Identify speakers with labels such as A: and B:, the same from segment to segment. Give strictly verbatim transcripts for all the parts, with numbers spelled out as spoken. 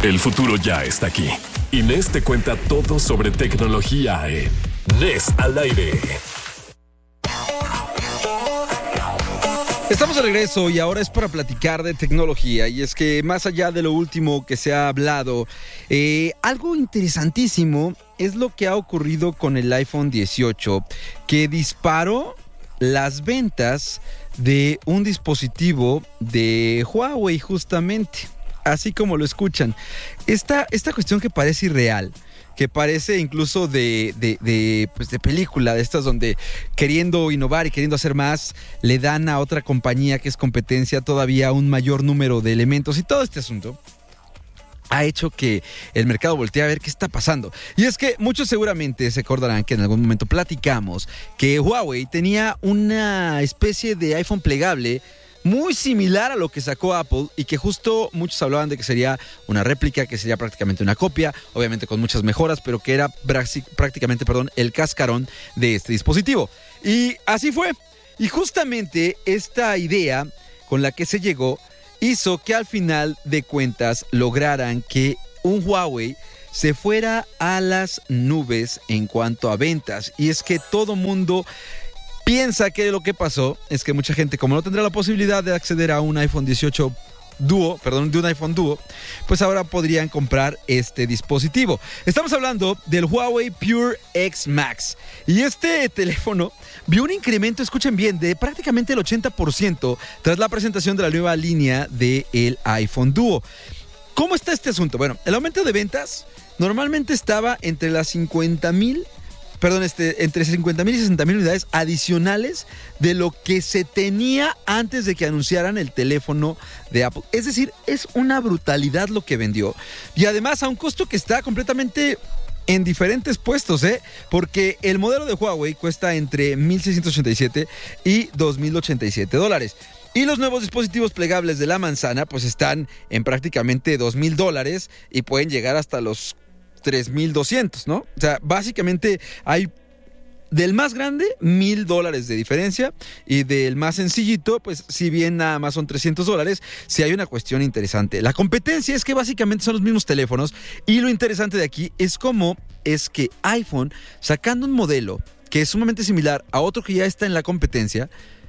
A: El futuro ya está aquí. Inés te cuenta todo sobre tecnología en Inés al aire.
B: Estamos de regreso y ahora es para platicar de tecnología, y es que más allá de lo último que se ha hablado, eh, algo interesantísimo es lo que ha ocurrido con el iPhone dieciocho, que disparó las ventas de un dispositivo de Huawei, justamente, así como lo escuchan. Esta, esta cuestión que parece irreal, que parece incluso de, de, de, pues de película, de estas donde queriendo innovar y queriendo hacer más, le dan a otra compañía que es competencia todavía un mayor número de elementos, y todo este asunto ha hecho que el mercado voltee a ver qué está pasando. Y es que muchos seguramente se acordarán que en algún momento platicamos que Huawei tenía una especie de iPhone plegable muy similar a lo que sacó Apple, y que justo muchos hablaban de que sería una réplica, que sería prácticamente una copia, obviamente con muchas mejoras, pero que era prácticamente, perdón, el cascarón de este dispositivo. Y así fue. Y justamente esta idea con la que se llegó hizo que al final de cuentas lograran que un Huawei se fuera a las nubes en cuanto a ventas. Y es que todo mundo piensa que lo que pasó es que mucha gente, como no tendrá la posibilidad de acceder a un iPhone dieciocho Duo, perdón, de un iPhone Duo, pues ahora podrían comprar este dispositivo. Estamos hablando del Huawei Pure X Max. Y este teléfono vio un incremento, escuchen bien, de prácticamente el ochenta por ciento tras la presentación de la nueva línea del iPhone Duo. ¿Cómo está este asunto? Bueno, el aumento de ventas normalmente estaba entre las cincuenta mil Perdón, este, entre cincuenta mil y sesenta mil unidades adicionales de lo que se tenía antes de que anunciaran el teléfono de Apple. Es decir, es una brutalidad lo que vendió. Y además a un costo que está completamente en diferentes puestos, ¿eh? Porque el modelo de Huawei cuesta entre mil seiscientos ochenta y siete y dos mil ochenta y siete dólares. Y los nuevos dispositivos plegables de la manzana pues están en prácticamente dos mil dólares y pueden llegar hasta los tres mil doscientos, ¿no? O sea, básicamente hay del más grande mil dólares de diferencia, y del más sencillito, pues si bien nada más son trescientos dólares, sí hay una cuestión interesante. La competencia es que básicamente son los mismos teléfonos, y lo interesante de aquí es cómo es que iPhone, sacando un modelo que es sumamente similar a otro que ya está en la competencia,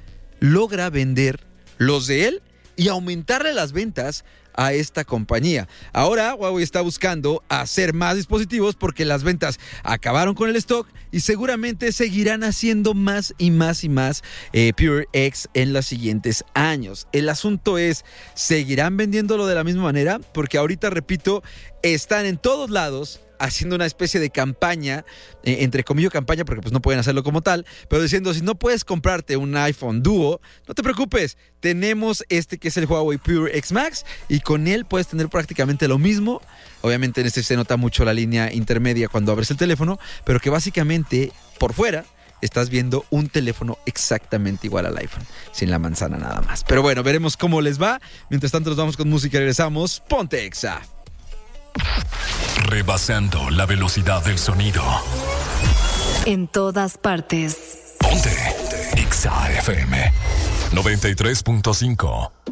B: logra vender los de él y aumentarle las ventas a esta compañía. Ahora Huawei está buscando hacer más dispositivos porque las ventas acabaron con el stock, y seguramente seguirán haciendo más y más y más eh, Pure X en los siguientes años. El asunto es, ¿seguirán vendiéndolo de la misma manera? Porque ahorita, repito, están en todos lados haciendo una especie de campaña, eh, entre comillas campaña, porque pues no pueden hacerlo como tal, pero diciendo, si no puedes comprarte un iPhone Duo, no te preocupes, tenemos este que es el Huawei Pure X Max, y con él puedes tener prácticamente lo mismo. Obviamente en este se nota mucho la línea intermedia cuando abres el teléfono, pero que básicamente por fuera estás viendo un teléfono exactamente igual al iPhone, sin la manzana nada más. Pero bueno, veremos cómo les va. Mientras tanto nos vamos con música y regresamos. Ponte Exa.
A: Rebasando la velocidad del sonido.
C: En todas partes.
A: Ponte Exa F M noventa y tres punto cinco.